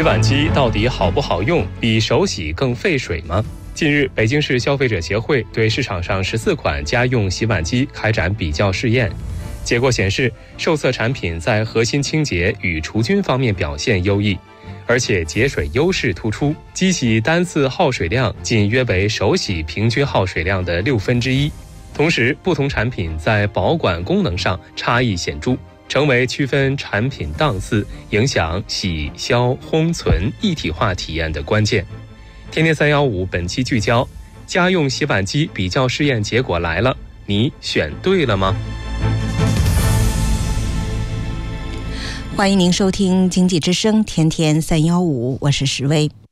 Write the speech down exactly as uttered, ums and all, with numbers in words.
碗机到底好不好用？比手洗更费水吗？近日，北京市消费者协会对市场上十四款家用洗碗机开展比较试验，结果显示，受测产品在核心清洁与除菌方面表现优异，而且节水优势突出，机洗单次耗水量仅约为手洗平均耗水量的六分之一。同时，不同产品在保管功能上差异显著，成为区分产品档次、影响洗、消、烘、存一体化体验的关键。天天三一五本期聚焦：家用洗碗机比较试验结果来了，你选对了吗？ 欢迎您收听经济之声天天三一五，我是石薇。